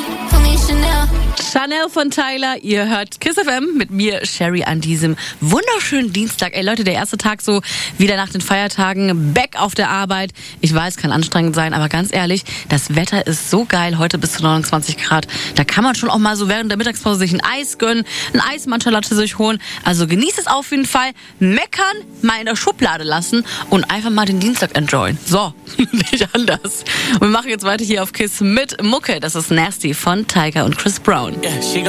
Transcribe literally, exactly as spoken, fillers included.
Chanel von Tyler, ihr hört Kiss F M mit mir, Sherry, an diesem wunderschönen Dienstag. Ey Leute, der erste Tag so wieder nach den Feiertagen, back auf der Arbeit. Ich weiß, kann anstrengend sein, aber ganz ehrlich, das Wetter ist so geil, heute bis zu neunundzwanzig Grad. Da kann man schon auch mal so während der Mittagspause sich ein Eis gönnen, ein Eis-Matcha-Latte sich holen. Also genießt es auf jeden Fall, meckern, mal in der Schublade lassen und einfach mal den Dienstag enjoyen. So, nicht anders. Und wir machen jetzt weiter hier auf Kiss mit Mucke. Das ist Nasty von Tyga und Chris Brown. Yeah, she